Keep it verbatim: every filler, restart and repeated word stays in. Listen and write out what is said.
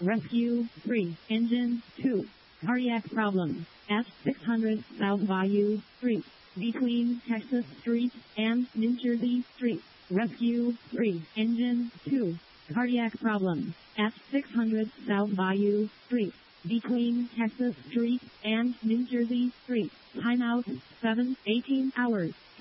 Rescue three. Engine two. Cardiac problem. At six hundred South Bayou Street, between Texas Street and New Jersey Street. Rescue three. Engine two. Cardiac problem. At six hundred South Bayou Street, between Texas Street and New Jersey Street. Timeout seven eighteen hours.